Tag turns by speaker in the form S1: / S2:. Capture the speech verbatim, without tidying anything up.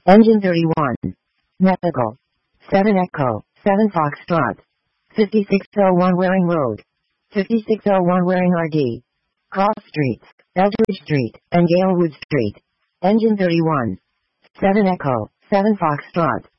S1: Engine thirty-one. Mexico. seven Echo, seven Foxtrot. fifty-six oh one Waring Road. fifty-six oh one Waring R D. Cross Streets, Eldridge Street, and Galewood Street. Engine thirty-one. seven Echo, seven Foxtrot.